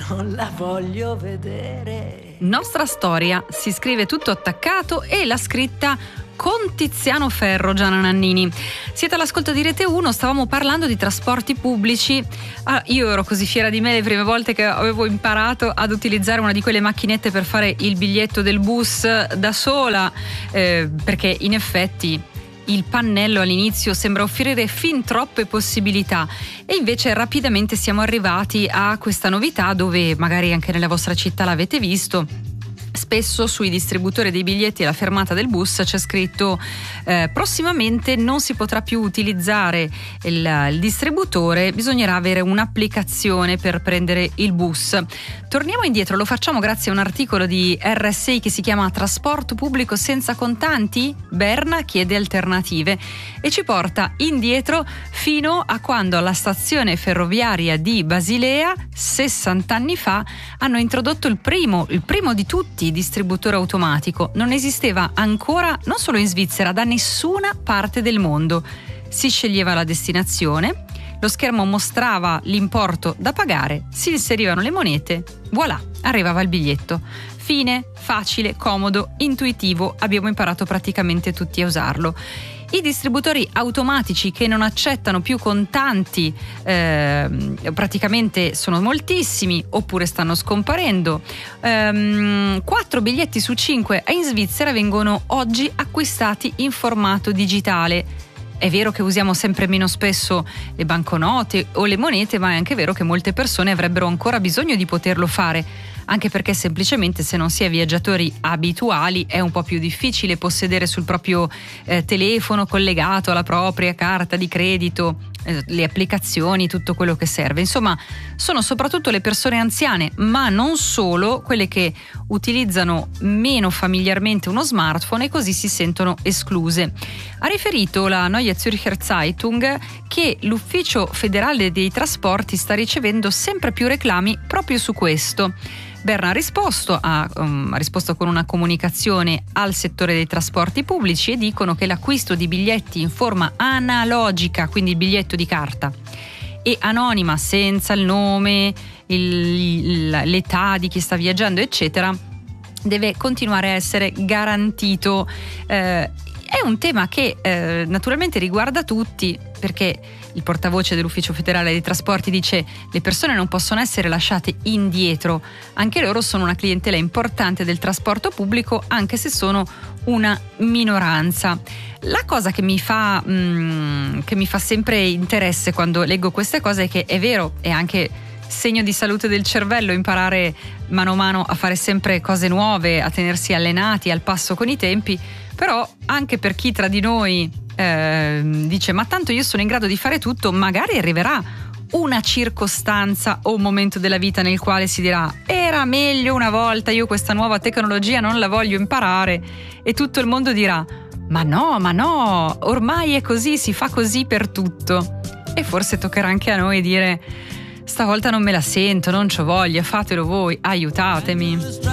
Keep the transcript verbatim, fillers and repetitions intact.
non la voglio vedere. Nostra storia, si scrive tutto attaccato e l'ha scritta con Tiziano Ferro, Gianna Nannini. Siete all'ascolto di Rete uno, stavamo parlando di trasporti pubblici. Ah, io ero così fiera di me le prime volte che avevo imparato ad utilizzare una di quelle macchinette per fare il biglietto del bus da sola, eh, perché in effetti il pannello all'inizio sembra offrire fin troppe possibilità e invece rapidamente siamo arrivati a questa novità, dove magari anche nella vostra città l'avete visto. Spesso sui distributori dei biglietti alla fermata del bus c'è scritto eh, prossimamente non si potrà più utilizzare il, il distributore, bisognerà avere un'applicazione per prendere il bus. Torniamo indietro, lo facciamo grazie a un articolo di R S I che si chiama Trasporto pubblico senza contanti? Berna chiede alternative e ci porta indietro fino a quando alla stazione ferroviaria di Basilea sessanta anni fa hanno introdotto il primo, il primo di tutti distributore automatico. Non esisteva ancora, non solo in Svizzera, da nessuna parte del mondo. Si sceglieva la destinazione, lo schermo mostrava l'importo da pagare, si inserivano le monete, voilà, arrivava il biglietto. Fine, facile, comodo, intuitivo, abbiamo imparato praticamente tutti a usarlo. I distributori automatici che non accettano più contanti eh, praticamente sono moltissimi oppure stanno scomparendo. Ehm, quattro biglietti su cinque in Svizzera vengono oggi acquistati in formato digitale. È vero che usiamo sempre meno spesso le banconote o le monete, ma è anche vero che molte persone avrebbero ancora bisogno di poterlo fare, anche perché semplicemente se non si è viaggiatori abituali è un po' più difficile possedere sul proprio eh, telefono collegato alla propria carta di credito eh, le applicazioni, tutto quello che serve. Insomma, sono soprattutto le persone anziane, ma non solo, quelle che utilizzano meno familiarmente uno smartphone e così si sentono escluse. Ha riferito la Neue Zürcher Zeitung che l'Ufficio federale dei trasporti sta ricevendo sempre più reclami proprio su questo. Berna ha risposto, ha, um, ha risposto con una comunicazione al settore dei trasporti pubblici e dicono che l'acquisto di biglietti in forma analogica, quindi il biglietto di carta, e anonima, senza il nome, il, l'età di chi sta viaggiando, eccetera, deve continuare a essere garantito. Eh, è un tema che eh, naturalmente riguarda tutti, perché il portavoce dell'Ufficio federale dei trasporti dice le persone non possono essere lasciate indietro, anche loro sono una clientela importante del trasporto pubblico, anche se sono una minoranza. La cosa che mi fa mh, che mi fa sempre interesse quando leggo queste cose è che è vero, è anche segno di salute del cervello imparare mano a mano a fare sempre cose nuove, a tenersi allenati al passo con i tempi, però anche per chi tra di noi eh, dice ma tanto io sono in grado di fare tutto, magari arriverà una circostanza o un momento della vita nel quale si dirà era meglio una volta, io questa nuova tecnologia non la voglio imparare, e tutto il mondo dirà ma no, ma no, ormai è così, si fa così per tutto. E forse toccherà anche a noi dire stavolta non me la sento, non c'ho voglia, fatelo voi, aiutatemi.